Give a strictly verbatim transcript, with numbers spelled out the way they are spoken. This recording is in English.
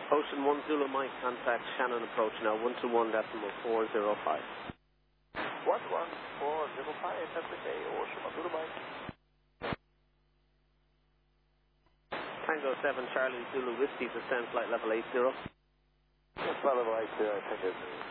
Ocean one Zulu Mike, contact Shannon approach now, one two one decimal four zero five. one one four zero five, that's okay, Ocean one Zulu Mike. Tango seven Charlie Zulu Whiskey, descend flight level eight zero. Flight level eight zero, thank you.